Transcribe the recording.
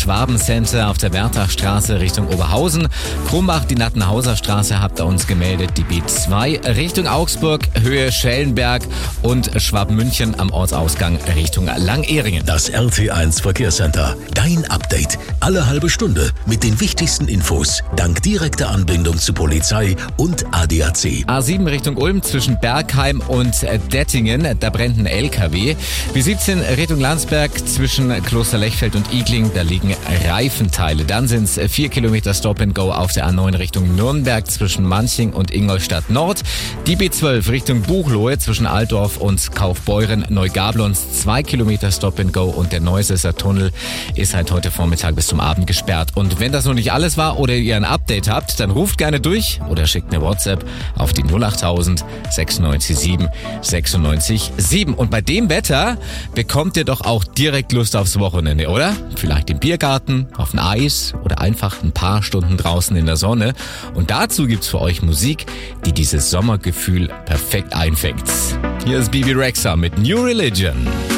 Schwabencenter auf der Bertachstraße Richtung Oberhausen. Krumbach, die Nattenhauser Straße habt ihr uns gemeldet, die B2 Richtung Augsburg, Höhe Schellenberg und Schwabmünchen am Ortsausgang Richtung Langehringen. Das RT1 Verkehrscenter. Dein Update. Alle halbe Stunde mit den wichtigsten Infos. Dank direkter Anbindung zu Polizei und ADAC. A7 Richtung Ulm zwischen Bergheim und Dettingen. Da brennt ein LKW. B17 Richtung Landsberg zwischen Kloster Lechfeld und Igling. Da liegen Reifenteile. Dann sind es 4 Kilometer Stop and Go auf der A9 Richtung Nürnberg zwischen Manching und Ingolstadt Nord. Die B12 Richtung Buchloe zwischen Altdorf und Kaufbeuren Neugablons 2 Kilometer Stop and Go und der Neusesser Tunnel ist halt heute Vormittag bis zum Abend gesperrt. Und wenn das noch nicht alles war oder ihr ein Update habt, dann ruft gerne durch oder schickt eine WhatsApp auf die 08000 96 7 96 7. Und bei dem Wetter bekommt ihr doch auch direkt Lust aufs Wochenende, oder? Vielleicht im Biergarten, auf ein Eis oder einfach ein paar Stunden draußen in der Sonne. Und dazu gibt's für euch Musik, die dieses Sommergefühl perfekt einfängt. Hier ist Bibi Rexha mit New Religion.